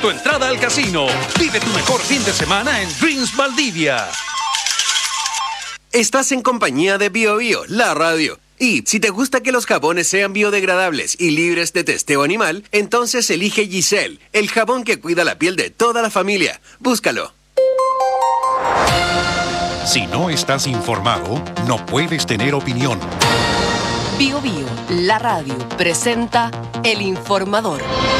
tu entrada al casino. Vive tu mejor fin de semana en Dreams Valdivia. Estás en compañía de Bio Bio, la radio. Y si te gusta que los jabones sean biodegradables y libres de testeo animal, entonces elige Giselle, el jabón que cuida la piel de toda la familia. Búscalo. Si no estás informado, no puedes tener opinión. Bio Bio, la radio, presenta El Informador.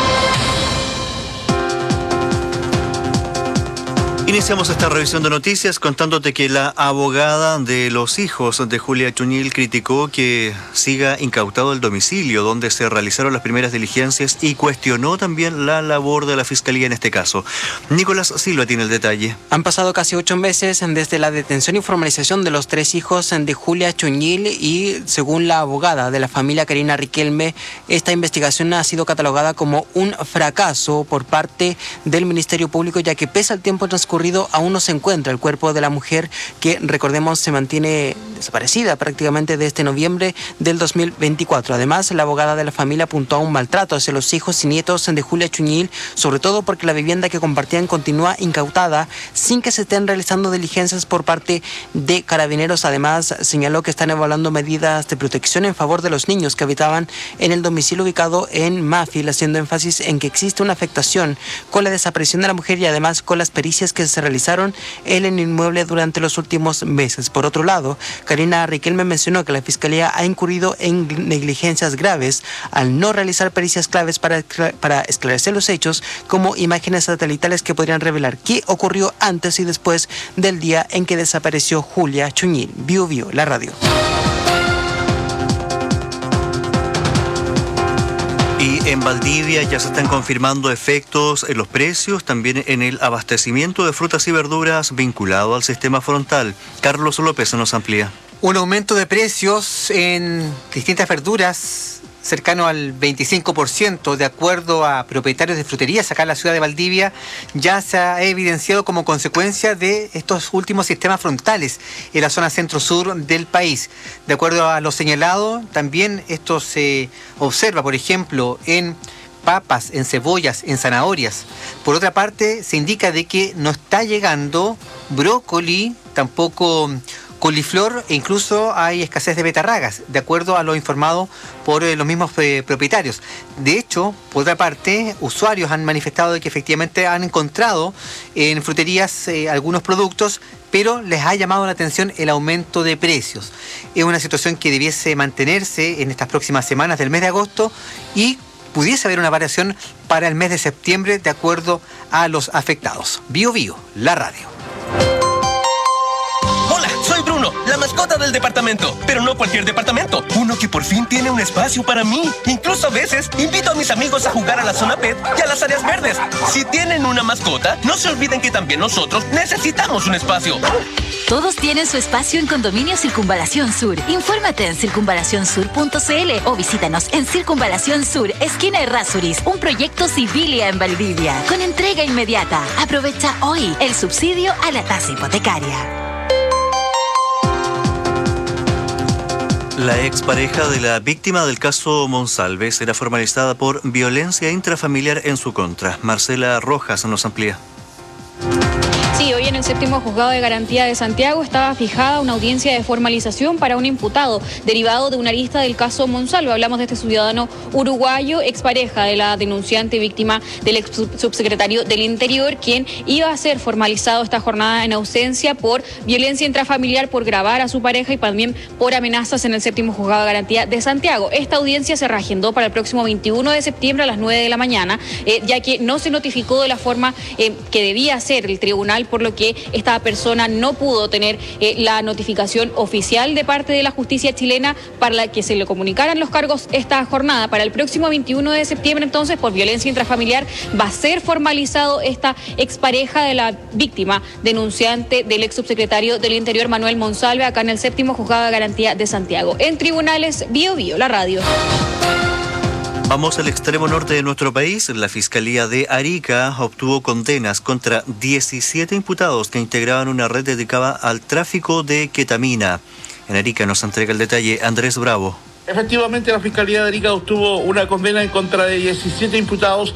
Iniciamos esta revisión de noticias contándote que la abogada de los hijos de Julia Chuñil criticó que siga incautado el domicilio donde se realizaron las primeras diligencias y cuestionó también la labor de la Fiscalía en este caso. Nicolás Silva tiene el detalle. Han pasado casi 8 meses desde la detención y formalización de los 3 hijos de Julia Chuñil y, según la abogada de la familia Karina Riquelme, esta investigación ha sido catalogada como un fracaso por parte del Ministerio Público, ya que pese al tiempo transcurrido aún no se encuentra el cuerpo de la mujer que, recordemos, se mantiene desaparecida prácticamente desde noviembre del 2024. Además, la abogada de la familia apuntó a un maltrato hacia los hijos y nietos de Julia Chuñil, sobre todo porque la vivienda que compartían continúa incautada sin que se estén realizando diligencias por parte de Carabineros. Además, señaló que están evaluando medidas de protección en favor de los niños que habitaban en el domicilio ubicado en Mafil, haciendo énfasis en que existe una afectación con la desaparición de la mujer y además con las pericias que se realizaron en el inmueble durante los últimos meses. Por otro lado, Karina Riquelme mencionó que la Fiscalía ha incurrido en negligencias graves al no realizar pericias claves para esclarecer los hechos, como imágenes satelitales que podrían revelar qué ocurrió antes y después del día en que desapareció Julia Chuñil. Bio Bio, la radio. Y en Valdivia ya se están confirmando efectos en los precios, también en el abastecimiento de frutas y verduras vinculado al sistema frontal. Carlos López nos amplía. Un aumento de precios en distintas verduras cercano al 25%, de acuerdo a propietarios de fruterías acá en la ciudad de Valdivia, ya se ha evidenciado como consecuencia de estos últimos sistemas frontales en la zona centro-sur del país. De acuerdo a lo señalado, también esto se observa, por ejemplo, en papas, en cebollas, en zanahorias. Por otra parte, se indica de que no está llegando brócoli, tampoco coliflor, e incluso hay escasez de betarragas, de acuerdo a lo informado por los mismos propietarios. De hecho, por otra parte, usuarios han manifestado de que efectivamente han encontrado en fruterías algunos productos, pero les ha llamado la atención el aumento de precios. Es una situación que debiese mantenerse en estas próximas semanas del mes de agosto y pudiese haber una variación para el mes de septiembre, de acuerdo a los afectados. Bio Bio, la radio. Soy Bruno, la mascota del departamento, pero no cualquier departamento, uno que por fin tiene un espacio para mí. Incluso a veces invito a mis amigos a jugar a la zona pet y a las áreas verdes. Si tienen una mascota, no se olviden que también nosotros necesitamos un espacio. Todos tienen su espacio en Condominio Circunvalación Sur. Infórmate en circunvalacionsur.cl o visítanos en Circunvalación Sur, esquina Errázuriz, un proyecto Civilia en Valdivia, con entrega inmediata. Aprovecha hoy el subsidio a la tasa hipotecaria. La expareja de la víctima del caso Monsalve será formalizada por violencia intrafamiliar en su contra. Marcela Rojas nos amplía. Sí, hoy en el séptimo juzgado de garantía de Santiago estaba fijada una audiencia de formalización para un imputado derivado de una arista del caso Monsalve. Hablamos de este ciudadano uruguayo, expareja de la denunciante víctima del ex subsecretario del Interior, quien iba a ser formalizado esta jornada en ausencia por violencia intrafamiliar, por grabar a su pareja y también por amenazas en el séptimo juzgado de garantía de Santiago. Esta audiencia se reagendó para el próximo 21 de septiembre a las 9 de la mañana, ya que no se notificó de la forma que debía hacer el tribunal, por lo que esta persona no pudo tener la notificación oficial de parte de la justicia chilena para la que se le comunicaran los cargos esta jornada. Para el próximo 21 de septiembre, entonces, por violencia intrafamiliar, va a ser formalizado esta expareja de la víctima denunciante del ex subsecretario del Interior, Manuel Monsalve, acá en el séptimo juzgado de garantía de Santiago. En tribunales, Bio Bio, la radio. Vamos al extremo norte de nuestro país. La Fiscalía de Arica obtuvo condenas contra 17 imputados que integraban una red dedicada al tráfico de ketamina. En Arica nos entrega el detalle Andrés Bravo. Efectivamente, la Fiscalía de Arica obtuvo una condena en contra de 17 imputados